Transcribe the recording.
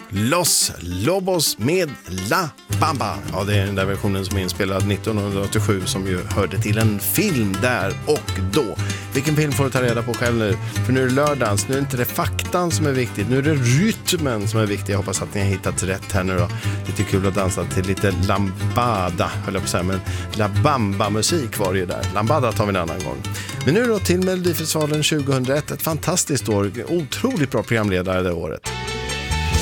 Los Lobos med La Bamba. Ja, det är den där versionen som är inspelad 1987 som ju hörde till en film där och då. Vilken film får du ta reda på själv nu? För nu är det lördagens, nu är det inte det faktan som är viktigt, nu är det rytmen som är viktig. Jag hoppas att ni har hittat rätt här nu då. Lite kul att dansa till lite lambada, höll jag på att säga, men La Bamba-musik var det ju där. Lambada tar vi en annan gång. Men nu då till Melodifestivalen 2001, ett fantastiskt år, otroligt bra programledare det året.